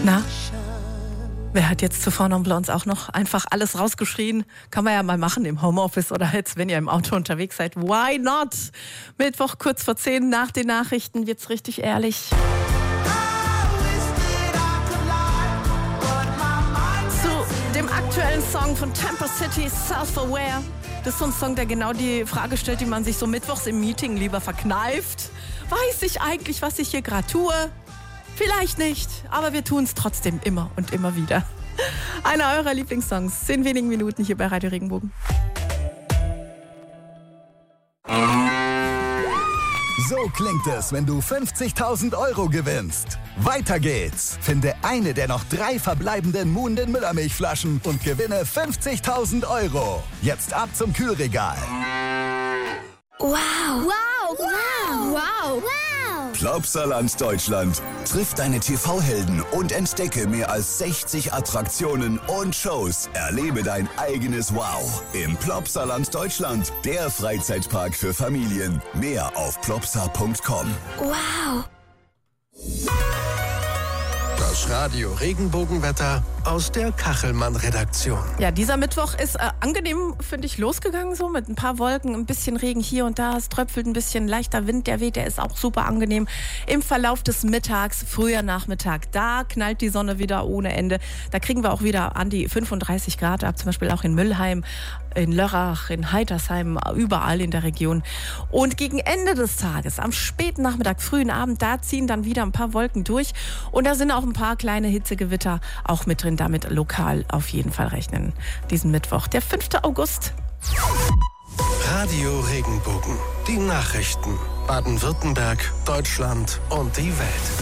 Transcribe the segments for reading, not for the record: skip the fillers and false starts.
Na, wer hat jetzt zu Four Non Blondes auch noch einfach alles rausgeschrien? Kann man ja mal machen im Homeoffice oder jetzt, wenn ihr im Auto unterwegs seid. Why not? Mittwoch kurz vor 10 nach den Nachrichten wird's richtig ehrlich. Zu dem aktuellen Song von Temper City, Self-Aware. Das ist so ein Song, der genau die Frage stellt, die man sich so mittwochs im Meeting lieber verkneift. Weiß ich eigentlich, was ich hier gerade tue? Vielleicht nicht, aber wir tun es trotzdem immer und immer wieder. Einer eurer Lieblingssongs in wenigen Minuten hier bei Radio Regenbogen. So klingt es, wenn du 50.000 € gewinnst. Weiter geht's. Finde eine der noch 3 verbleibenden Muhnden Müllermilchflaschen und gewinne 50.000 €. Jetzt ab zum Kühlregal. Wow! Wow! Wow! Wow! Wow! Plopsaland Deutschland. Triff deine TV-Helden und entdecke mehr als 60 Attraktionen und Shows. Erlebe dein eigenes Wow im Plopsaland Deutschland. Der Freizeitpark für Familien. Mehr auf plopsa.com. Wow! Das Radio Regenbogenwetter aus der Kachelmann-Redaktion. Ja, dieser Mittwoch ist angenehm, finde ich, losgegangen so mit ein paar Wolken, ein bisschen Regen hier und da. Es tröpfelt ein bisschen, leichter Wind, der weht, der ist auch super angenehm. Im Verlauf des Mittags, früher Nachmittag, da knallt die Sonne wieder ohne Ende. Da kriegen wir auch wieder an die 35 Grad ab, zum Beispiel auch in Müllheim, in Lörrach, in Heitersheim, überall in der Region. Und gegen Ende des Tages, am späten Nachmittag, frühen Abend, da ziehen dann wieder ein paar Wolken durch. Und da sind auch ein paar kleine Hitzegewitter auch mit drin, damit lokal auf jeden Fall rechnen. Diesen Mittwoch, der 5. August. Radio Regenbogen. Die Nachrichten. Baden-Württemberg, Deutschland und die Welt.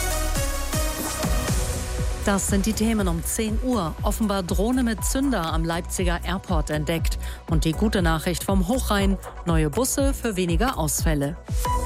Das sind die Themen um 10 Uhr. Offenbar Drohne mit Zünder am Leipziger Airport entdeckt. Und die gute Nachricht vom Hochrhein. Neue Busse für weniger Ausfälle.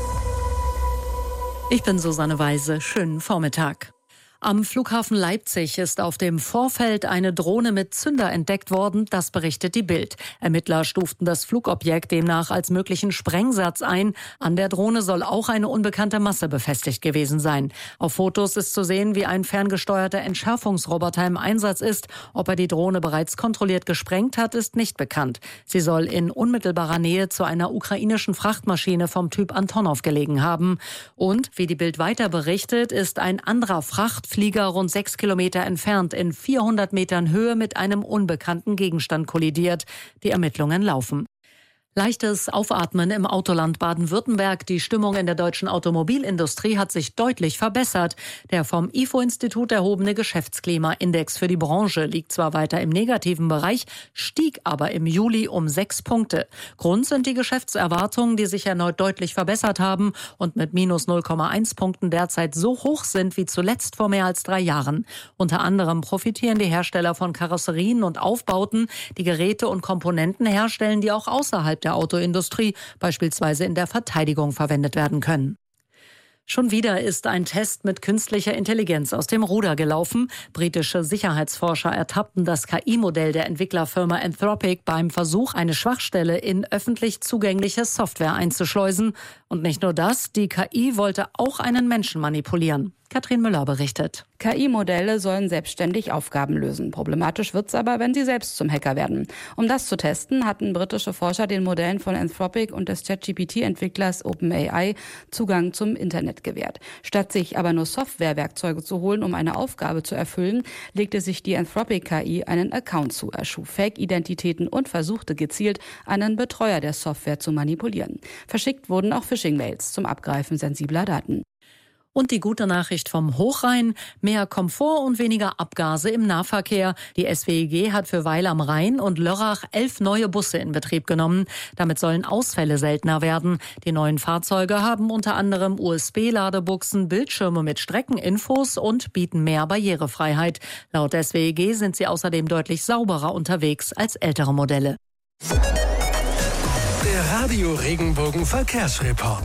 Ich bin Susanne Weise. Schönen Vormittag. Am Flughafen Leipzig ist auf dem Vorfeld eine Drohne mit Zünder entdeckt worden, das berichtet die Bild. Ermittler stuften das Flugobjekt demnach als möglichen Sprengsatz ein. An der Drohne soll auch eine unbekannte Masse befestigt gewesen sein. Auf Fotos ist zu sehen, wie ein ferngesteuerter Entschärfungsroboter im Einsatz ist. Ob er die Drohne bereits kontrolliert gesprengt hat, ist nicht bekannt. Sie soll in unmittelbarer Nähe zu einer ukrainischen Frachtmaschine vom Typ Antonov gelegen haben. Und, wie die Bild weiter berichtet, ist ein anderer Frachtflieger rund 6 Kilometer entfernt in 400 Metern Höhe mit einem unbekannten Gegenstand kollidiert. Die Ermittlungen laufen. Leichtes Aufatmen im Autoland Baden-Württemberg. Die Stimmung in der deutschen Automobilindustrie hat sich deutlich verbessert. Der vom IFO-Institut erhobene Geschäftsklimaindex für die Branche liegt zwar weiter im negativen Bereich, stieg aber im Juli um 6 Punkte. Grund sind die Geschäftserwartungen, die sich erneut deutlich verbessert haben und mit minus 0,1 Punkten derzeit so hoch sind wie zuletzt vor mehr als 3 Jahren. Unter anderem profitieren die Hersteller von Karosserien und Aufbauten, die Geräte und Komponenten herstellen, die auch außerhalb der Autoindustrie, beispielsweise in der Verteidigung, verwendet werden können. Schon wieder ist ein Test mit künstlicher Intelligenz aus dem Ruder gelaufen. Britische Sicherheitsforscher ertappten das KI-Modell der Entwicklerfirma Anthropic beim Versuch, eine Schwachstelle in öffentlich zugängliche Software einzuschleusen. Und nicht nur das, die KI wollte auch einen Menschen manipulieren. Katrin Müller berichtet. KI-Modelle sollen selbstständig Aufgaben lösen. Problematisch wird's aber, wenn sie selbst zum Hacker werden. Um das zu testen, hatten britische Forscher den Modellen von Anthropic und des ChatGPT-Entwicklers OpenAI Zugang zum Internet gewährt. Statt sich aber nur Softwarewerkzeuge zu holen, um eine Aufgabe zu erfüllen, legte sich die Anthropic-KI einen Account zu, erschuf Fake-Identitäten und versuchte gezielt, einen Betreuer der Software zu manipulieren. Verschickt wurden auch Phishing-Mails zum Abgreifen sensibler Daten. Und die gute Nachricht vom Hochrhein: mehr Komfort und weniger Abgase im Nahverkehr. Die SWEG hat für Weil am Rhein und Lörrach 11 neue Busse in Betrieb genommen. Damit sollen Ausfälle seltener werden. Die neuen Fahrzeuge haben unter anderem USB-Ladebuchsen, Bildschirme mit Streckeninfos und bieten mehr Barrierefreiheit. Laut SWEG sind sie außerdem deutlich sauberer unterwegs als ältere Modelle. Der Radio Regenbogen Verkehrsreport.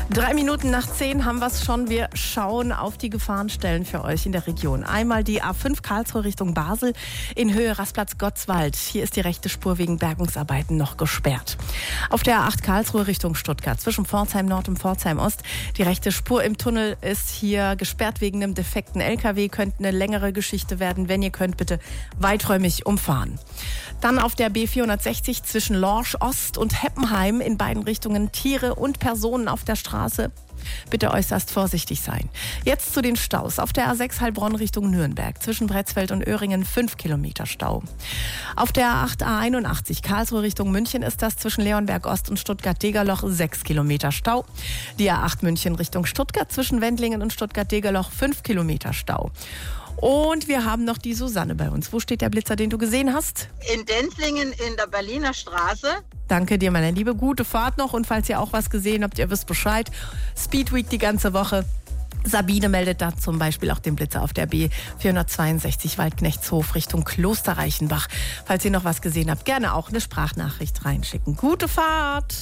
3 Minuten nach 10 haben wir es schon. Wir schauen auf die Gefahrenstellen für euch in der Region. Einmal die A5 Karlsruhe Richtung Basel in Höhe Rastplatz-Gottswald. Hier ist die rechte Spur wegen Bergungsarbeiten noch gesperrt. Auf der A8 Karlsruhe Richtung Stuttgart zwischen Pforzheim Nord und Pforzheim Ost. Die rechte Spur im Tunnel ist hier gesperrt wegen einem defekten LKW. Könnte eine längere Geschichte werden. Wenn ihr könnt, bitte weiträumig umfahren. Dann auf der B460 zwischen Lorsch Ost und Heppenheim in beiden Richtungen Tiere und Personen auf der Straße. Bitte äußerst vorsichtig sein. Jetzt zu den Staus. Auf der A6 Heilbronn Richtung Nürnberg zwischen Bretzfeld und Öhringen 5 Kilometer Stau. Auf der A8 A81 Karlsruhe Richtung München ist das zwischen Leonberg Ost und Stuttgart-Degerloch 6 Kilometer Stau. Die A8 München Richtung Stuttgart zwischen Wendlingen und Stuttgart-Degerloch 5 Kilometer Stau. Und wir haben noch die Susanne bei uns. Wo steht der Blitzer, den du gesehen hast? In Denzlingen in der Berliner Straße. Danke dir, meine Liebe. Gute Fahrt noch. Und falls ihr auch was gesehen habt, ihr wisst Bescheid. Speedweek die ganze Woche. Sabine meldet da zum Beispiel auch den Blitzer auf der B462 Waldknechtshof Richtung Klosterreichenbach. Falls ihr noch was gesehen habt, gerne auch eine Sprachnachricht reinschicken. Gute Fahrt!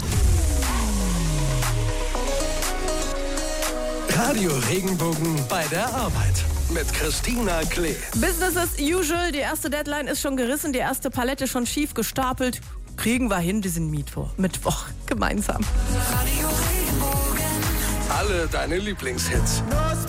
Radio Regenbogen bei der Arbeit mit Christina Klee. Business as usual. Die erste Deadline ist schon gerissen, die erste Palette schon schief gestapelt. Kriegen wir hin diesen Mittwoch gemeinsam. Alle deine Lieblingshits.